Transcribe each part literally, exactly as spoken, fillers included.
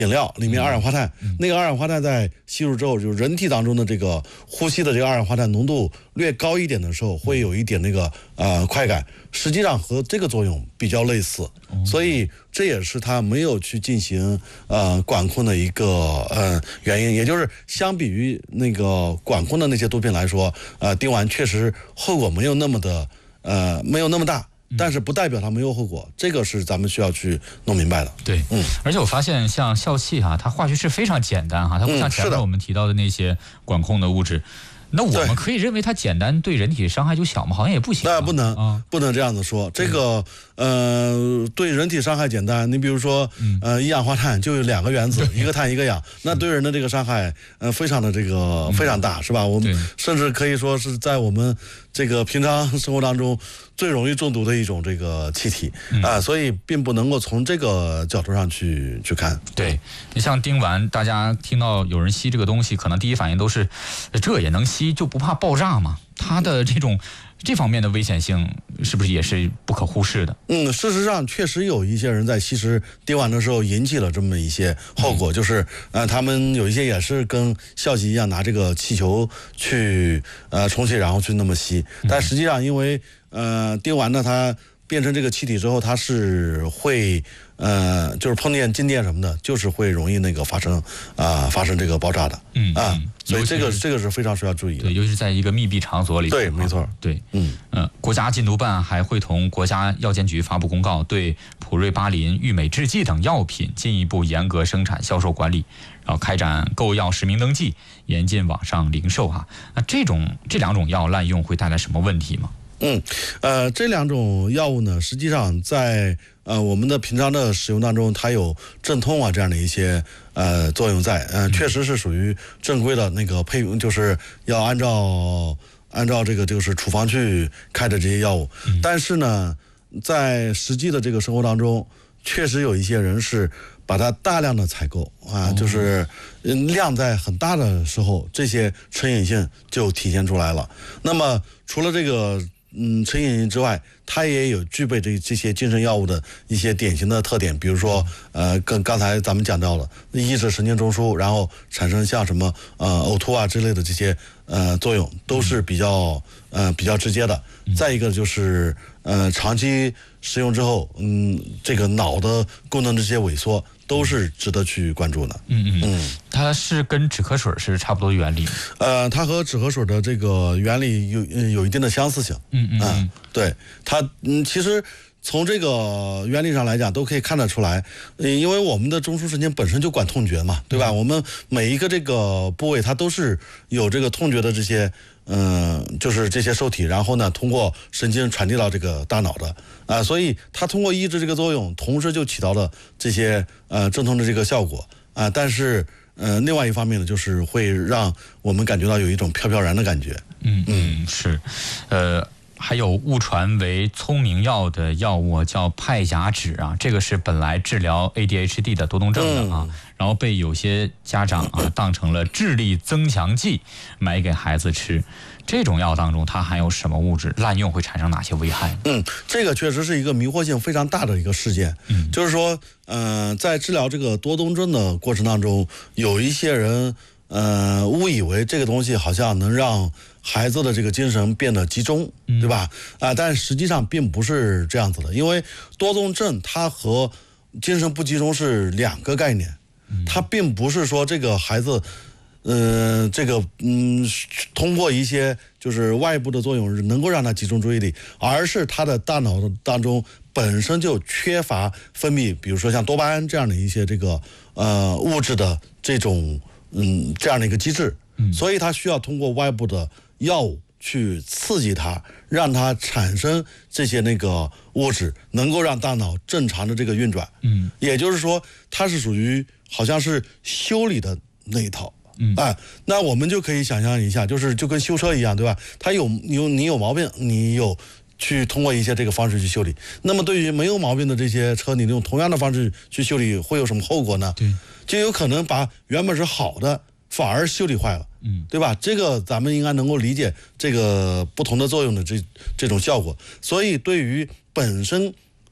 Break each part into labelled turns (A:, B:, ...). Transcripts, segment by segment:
A: 饮料里面二氧化碳，
B: 嗯、
A: 那个二氧化碳在吸入之后，就是人体当中的这个呼吸的这个二氧化碳浓度略高一点的时候，会有一点那个呃快感，实际上和这个作用比较类似，嗯、所以这也是它没有去进行呃管控的一个呃原因，也就是相比于那个管控的那些毒品来说，呃，丁烷确实后果没有那么的呃没有那么大。但是不代表它没有后果，这个是咱们需要去弄明白的。
B: 对，嗯，而且我发现像笑气哈，它化学式非常简单哈，它不像前面我们提到的那些管控的物质。那我们可以认为它简单对人体伤害就小吗？好像也不行、啊。
A: 那不能，啊、不能这样子说。这个呃，对人体伤害简单。你比如说，呃，一氧化碳就有两个原子，一个碳一个氧，那对人的这个伤害，呃，非常的这个非常大，是吧？我们甚至可以说是在我们这个平常生活当中最容易中毒的一种这个气体啊、呃，所以并不能够从这个角度上去去看。
B: 对，你像丁烷，大家听到有人吸这个东西，可能第一反应都是这也能吸。就不怕爆炸吗？它的这种这方面的危险性是不是也是不可忽视的？
A: 嗯，事实上确实有一些人在吸食丁烷的时候引起了这么一些后果，嗯、就是呃，他们有一些也是跟笑气一样拿这个气球去呃充气，然后去那么吸，但实际上因为呃丁烷呢，它变成这个气体之后，它是会呃，就是碰见静电什么的，就是会容易那个发生啊、呃、发生这个爆炸的，嗯啊，所以这个这个是非常需要注意的。
B: 对，尤其是在一个密闭场所里。
A: 对，没错。
B: 对，
A: 嗯
B: 嗯、呃，国家禁毒办还会同国家药监局发布公告，对普瑞巴林、郁美制剂等药品进一步严格生产、销售管理，然后开展购药实名登记，严禁网上零售哈。那这种这两种药滥用会带来什么问题吗？
A: 嗯，呃，这两种药物呢，实际上在呃我们的平常的使用当中，它有镇痛啊这样的一些呃作用在，呃，确实是属于正规的那个配用，就是要按照按照这个就是处方去开的这些药物。嗯、但是呢，在实际的这个生活当中，确实有一些人是把它大量的采购啊，哦、就是量在很大的时候，这些成瘾性就体现出来了。那么除了这个。嗯，成瘾性之外，它也有具备这这些精神药物的一些典型的特点，比如说，呃，跟刚才咱们讲到了抑制神经中枢，然后产生像什么呃呕吐啊之类的这些呃作用，都是比较呃比较直接的。再一个就是呃长期使用之后，嗯，这个脑的功能这些萎缩都是值得去关注的。
B: 嗯嗯嗯，它是跟止咳水是差不多的原理。
A: 呃，它和止咳水的这个原理有有一定的相似性。
B: 嗯嗯嗯、呃，
A: 对它，嗯，其实从这个原理上来讲，都可以看得出来，呃，因为我们的中枢神经本身就管痛觉嘛，对吧？嗯、我们每一个这个部位，它都是有这个痛觉的这些。嗯，就是这些受体，然后呢，通过神经传递到这个大脑的啊、呃，所以它通过抑制这个作用，同时就起到了这些呃镇痛的这个效果啊、呃。但是呃，另外一方面呢，就是会让我们感觉到有一种飘飘然的感觉。
B: 嗯嗯，是，呃。还有误传为聪明药的药物叫派甲酯啊，这个是本来治疗 A D H D 的多动症的啊，嗯、然后被有些家长啊当成了智力增强剂买给孩子吃。这种药当中它含有什么物质？滥用会产生哪些危害？
A: 嗯，这个确实是一个迷惑性非常大的一个事件。嗯，就是说，呃，在治疗这个多动症的过程当中，有一些人。呃，误以为这个东西好像能让孩子的这个精神变得集中，对吧？啊、呃，但实际上并不是这样子的，因为多动症它和精神不集中是两个概念，它并不是说这个孩子，呃，这个嗯，通过一些就是外部的作用能够让他集中注意力，而是他的大脑当中本身就缺乏分泌，比如说像多巴胺这样的一些这个呃物质的这种。嗯，这样的一个机制，所以它需要通过外部的药物去刺激它，让它产生这些那个物质，能够让大脑正常的这个运转。嗯，也就是说，它是属于好像是修理的那一套。嗯，哎，那我们就可以想象一下，就是就跟修车一样，对吧？它有有你有毛病，你有去通过一些这个方式去修理。那么对于没有毛病的这些车，你用同样的方式去修理，会有什么后果呢？对。就有可能把原本是好的反而修理坏了，嗯，对吧？这个咱们应该能够理解这个不同的作用的这这种效果。所以对于本身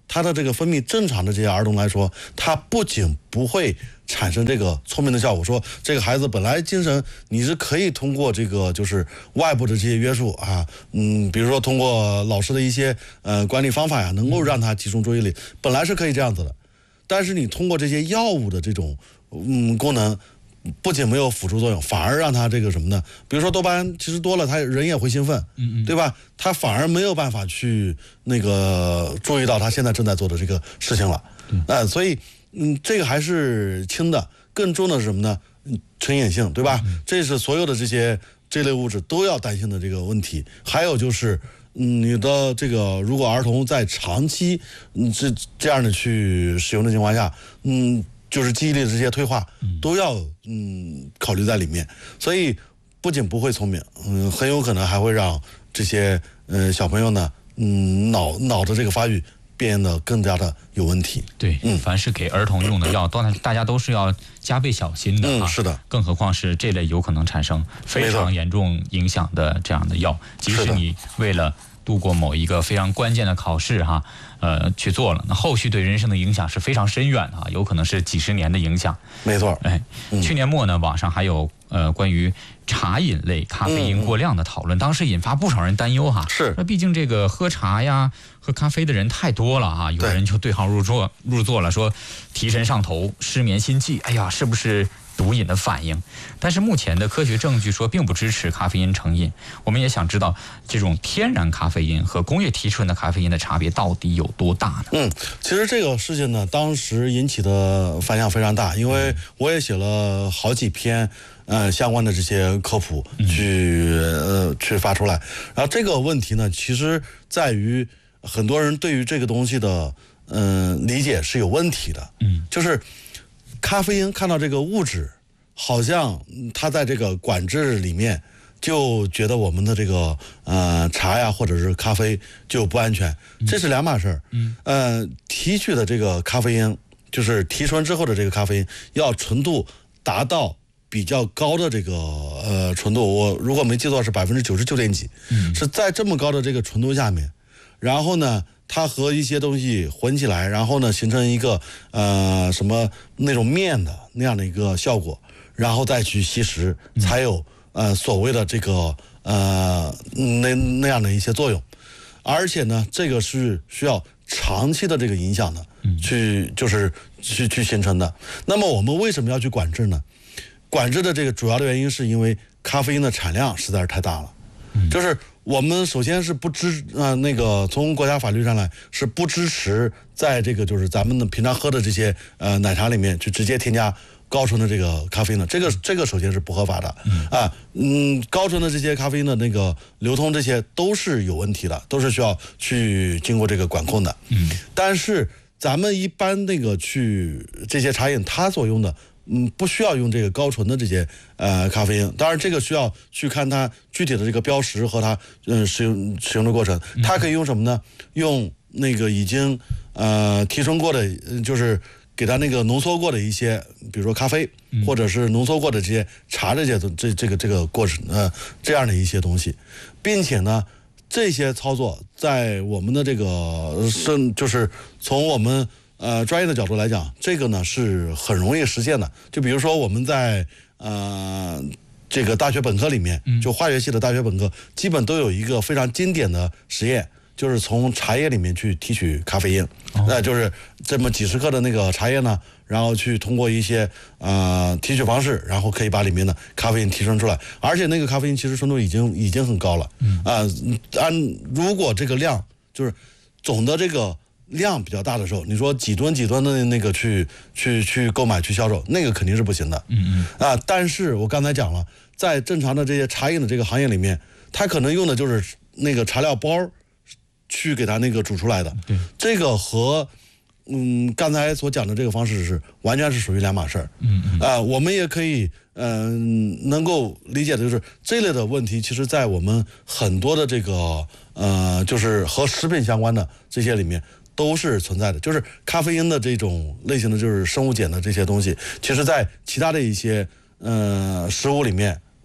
A: 他的这个分泌正常的这些儿童来说，他不仅不会产生这个聪明的效果，说这个孩子本来精神你是可以通过这个就是外部的这些约束啊，嗯，比如说通过老师的一些呃管理方法呀，能够让他集中注意力，本来是可以这样子的，但是你通过这些药物的这种嗯功能。不仅没有辅助作用，反而让他这个什么呢？比如说多巴胺其实多了，他人也会兴奋，
B: 嗯嗯，
A: 对吧？他反而没有办法去那个注意到他现在正在做的这个事情了。嗯、呃，所以嗯，这个还是轻的，更重的是什么呢？成瘾性，对吧？嗯、这是所有的这些这类物质都要担心的这个问题。还有就是，嗯，你的这个如果儿童在长期嗯这这样的去使用的情况下，嗯。就是记忆力的这些退化都要嗯考虑在里面，所以不仅不会聪明，嗯，很有可能还会让这些呃小朋友呢，嗯脑脑的这个发育变得更加的有问题。
B: 对，嗯，凡是给儿童用的药，当然大家都是要加倍小心的啊。
A: 嗯，是的。
B: 更何况是这类有可能产生非常严重影响的这样的药，即使你为了度过某一个非常关键的考试哈，呃，去做了，那后续对人生的影响是非常深远的啊，有可能是几十年的影响。
A: 没错，
B: 哎，嗯、去年末呢，网上还有呃关于茶饮类咖啡因过量的讨论，嗯、当时引发不少人担忧哈。
A: 是，
B: 那毕竟这个喝茶呀、喝咖啡的人太多了哈，有人就对号入座入座了，说提神上头、失眠心悸，哎呀，是不是毒瘾的反应？但是目前的科学证据说并不支持咖啡因成瘾。我们也想知道这种天然咖啡因和工业提纯的咖啡因的差别到底有多大呢？
A: 嗯，其实这个事情呢，当时引起的反响非常大，因为我也写了好几篇呃相关的这些科普去、嗯、呃去发出来。然后这个问题呢，其实在于很多人对于这个东西的嗯、呃、理解是有问题的。嗯，就是咖啡因看到这个物质。好像他在这个管制里面就觉得我们的这个呃茶呀或者是咖啡就不安全，这是两码事儿。嗯，呃，提取的这个咖啡因就是提纯之后的这个咖啡因，要纯度达到比较高的这个呃纯度，我如果没记错是百分之九十九点几，嗯，是在这么高的这个纯度下面，然后呢。它和一些东西混起来，然后呢形成一个呃什么那种面的那样的一个效果，然后再去吸食，才有呃所谓的这个呃那那样的一些作用。而且呢，这个是需要长期的这个影响的，去就是去去形成的。那么我们为什么要去管制呢？管制的这个主要的原因是因为咖啡因的产量实在是太大了，就是我们首先是不支呃那个从国家法律上来是不支持在这个就是咱们的平常喝的这些呃奶茶里面去直接添加高纯的这个咖啡因的，这个这个首先是不合法的啊，嗯，高纯的这些咖啡因的那个流通这些都是有问题的，都是需要去经过这个管控的。嗯，但是咱们一般那个去这些茶饮它所用的。嗯，不需要用这个高纯的这些呃咖啡因，当然这个需要去看它具体的这个标识和它嗯、呃、使用使用的过程。它可以用什么呢？用那个已经呃提纯过的，就是给它那个浓缩过的一些，比如说咖啡，或者是浓缩过的这些茶这些这这个这个过程呃这样的一些东西，并且呢。这些操作在我们的这个是就是从我们呃专业的角度来讲，这个呢是很容易实现的。就比如说我们在呃这个大学本科里面，就化学系的大学本科，基本都有一个非常经典的实验，就是从茶叶里面去提取咖啡因，那、呃、就是这么几十克的那个茶叶呢。然后去通过一些呃提取方式，然后可以把里面的咖啡因提纯出来，而且那个咖啡因其实纯度已经已经很高了，啊、呃，按如果这个量就是总的这个量比较大的时候，你说几吨几吨的那个去去去购买去销售，那个肯定是不行的，嗯嗯啊、呃，但是我刚才讲了，在正常的这些茶饮的这个行业里面，它可能用的就是那个茶料包去给它那个煮出来的，对，这个和。嗯，刚才所讲的这个方式是完全是属于两码事儿。嗯嗯。啊、呃，我们也可以嗯、呃、能够理解的就是这类的问题，其实在我们很多的这个呃就是和食品相关的这些里面都是存在的。就是咖啡因的这种类型的就是生物碱的这些东西，其实在其他的一些呃食物里面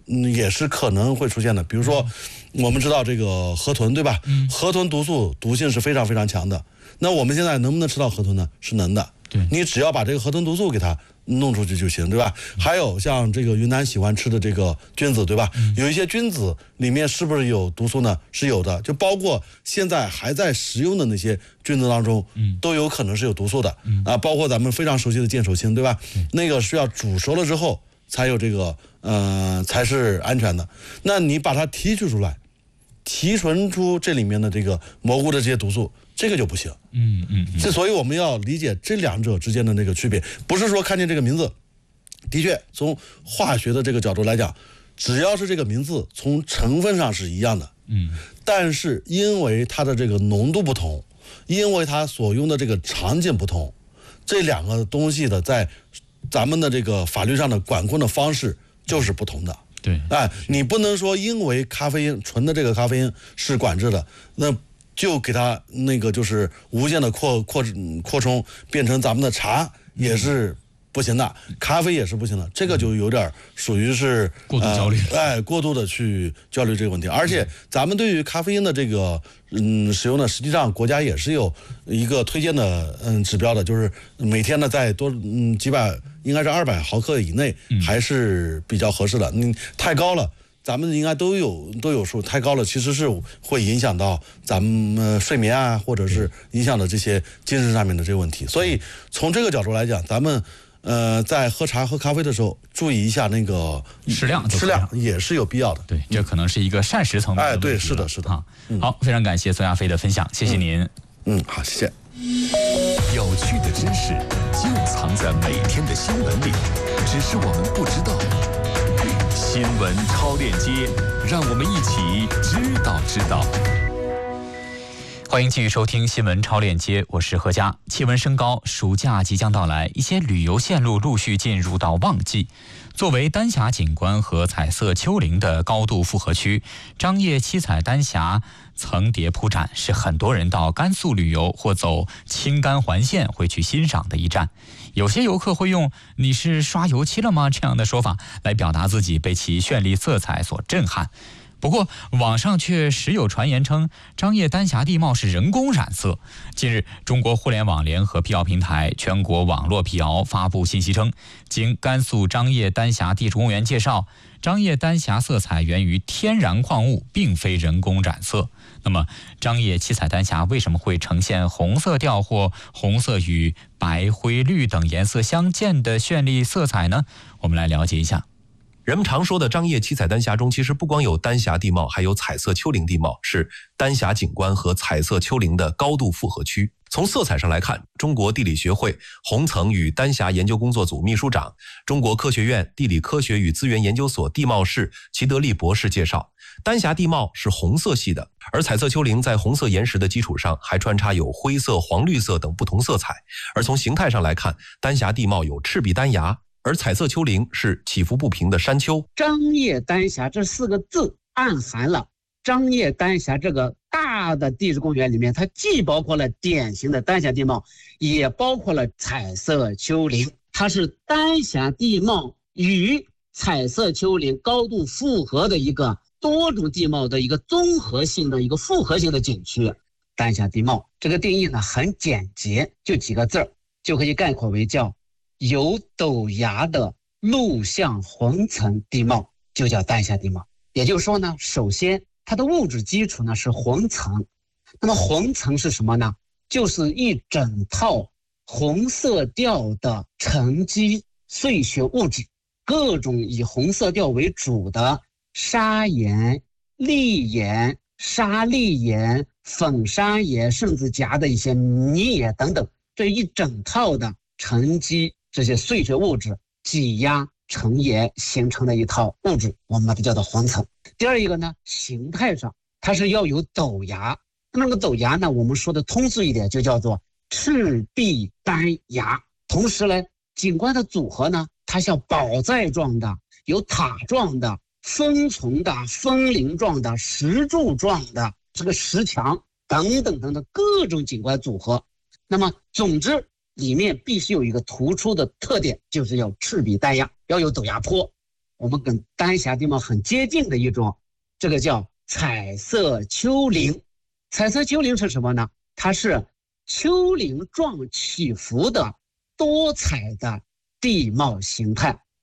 A: 嗯，也是可能会出现的。比如说，我们知道这个河豚，对吧？
B: 嗯，
A: 河豚毒素毒性是非常非常强的。那我们现在能不能吃到河豚呢？是能的。
B: 对，
A: 你只要把这个河豚毒素给它弄出去就行，对吧？嗯、还有像这个云南喜欢吃的这个菌子，对吧？嗯、有一些菌子里面是不是有毒素呢？是有的，就包括现在还在食用的那些菌子当中，嗯，都有可能是有毒素的。嗯啊，包括咱们非常熟悉的剑手青，对吧？嗯、那个需要煮熟了之后才有这个，呃，才是安全的。那你把它提取出来，提纯出这里面的这个蘑菇的这些毒素。这个就不行，
B: 嗯嗯，
A: 这、嗯、所以我们要理解这两者之间的那个区别，不是说看见这个名字，的确从化学的这个角度来讲，只要是这个名字从成分上是一样的，
B: 嗯，
A: 但是因为它的这个浓度不同，因为它所用的这个场景不同，这两个东西的在咱们的这个法律上的管控的方式就是不同的。
B: 对，
A: 哎，你不能说因为咖啡因纯的这个咖啡因是管制的，那就给它那个就是无限的扩扩扩充，变成咱们的茶也是不行的，咖啡也是不行的，这个就有点属于是
B: 过度焦虑，
A: 呃、哎，过度的去焦虑这个问题。而且咱们对于咖啡因的这个嗯使用呢，实际上国家也是有一个推荐的嗯指标的，就是每天呢在多嗯几百，应该是二百毫克以内还是比较合适的，你、嗯、太高了。咱们应该都有都有数，太高了其实是会影响到咱们、呃、睡眠啊，或者是影响的这些精神上面的这个问题。所以从这个角度来讲，咱们呃在喝茶喝咖啡的时候，注意一下那个
B: 适量，
A: 适量也是有必要的。
B: 对，这可能是一个膳食层面的问题。
A: 哎，对，是的，是的。
B: 啊，好，非常感谢孙亚飞的分享，谢谢您。
A: 嗯，嗯好，谢谢。
C: 有趣的知识就藏在每天的新闻里，只是我们不知道。新闻超链接，让我们一起知道知道。
B: 欢迎继续收听新闻超链接，我是何佳。气温升高，暑假即将到来，一些旅游线路陆续进入到旺季。作为丹霞景观和彩色丘陵的高度复合区，张掖七彩丹霞层叠铺展是很多人到甘肃旅游或走青甘环线会去欣赏的一站。有些游客会用“你是刷油漆了吗”这样的说法来表达自己被其绚丽色彩所震撼。不过，网上却时有传言称张掖丹霞地貌是人工染色。近日，中国互联网联合辟谣平台全国网络辟谣发布信息称，经甘肃张掖丹霞地质公园介绍，张掖丹霞色彩源于天然矿物，并非人工染色。那么，张掖七彩丹霞为什么会呈现红色调或红色与白、灰、绿等颜色相间的绚丽色彩呢？我们来了解一下。
D: 人们常说的张掖七彩丹霞中，其实不光有丹霞地貌，还有彩色丘陵地貌，是丹霞景观和彩色丘陵的高度复合区。从色彩上来看，中国地理学会红层与丹霞研究工作组秘书长、中国科学院地理科学与资源研究所地貌室齐德利博士介绍，丹霞地貌是红色系的，而彩色丘陵在红色岩石的基础上还穿插有灰色、黄绿色等不同色彩。而从形态上来看，丹霞地貌有赤壁丹崖，而彩色丘陵是起伏不平的山丘。
E: 张掖丹霞这四个字暗含了张掖丹霞这个大的地质公园里面，它既包括了典型的丹霞地貌，也包括了彩色丘陵。它是丹霞地貌与彩色丘陵高度复合的一个多种地貌的一个综合性的一个复合性的景区。丹霞地貌这个定义呢很简洁，就几个字儿就可以概括为叫有陡崖的陆相红层地貌，就叫丹霞地貌。也就是说呢，首先它的物质基础呢是红层。那么红层是什么呢？就是一整套红色调的沉积碎屑物质，各种以红色调为主的砂岩、砾岩、沙砾岩、粉砂岩，甚至夹的一些泥岩等等，这一整套的沉积这些碎屑物质挤压成岩形成的一套物质，我们把它叫做红层。第二一个呢，形态上它是要有陡崖，那个陡崖呢，我们说的通俗一点就叫做赤壁丹崖。同时呢，景观的组合呢，它像宝寨状的、有塔状的、分重的、分灵状的、石柱状的、这个石墙等等等等各种景观组合。那么总之里面必须有一个突出的特点，就是要赤壁丹崖，要有陡崖坡。 我们跟丹霞地貌很接近的一种，这个叫彩色丘陵。彩色丘陵是什么呢？它是丘陵状起伏的多彩的地貌形态。